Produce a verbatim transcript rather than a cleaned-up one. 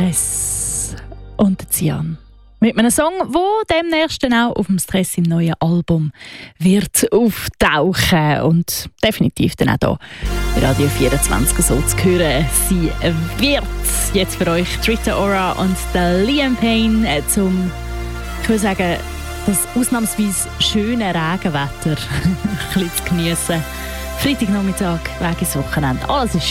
Stress und Cian. Mit einem Song, der demnächst dann auch auf dem Stress im neuen Album wird auftauchen und definitiv dann auch hier bei Radio vierundzwanzig so zu hören sein wird. Jetzt für euch Rita Ora und der Liam Payne zum, ich würde sagen, das ausnahmsweise schöne Regenwetter ein bisschen zu geniessen. Freitagnachmittag, Weg ins Wochenende. Alles ist